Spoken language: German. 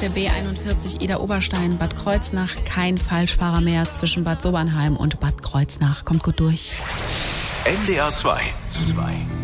der B41 Ida-Oberstein, Bad Kreuznach. Kein Falschfahrer mehr zwischen Bad Sobernheim und Bad Kreuznach. Kommt gut durch. NDR 2.